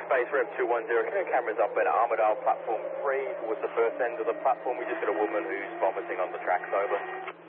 Base Rep 210, cameras up at Armadale platform 3 towards the first end of the platform. We just got a woman who's vomiting on the tracks, over.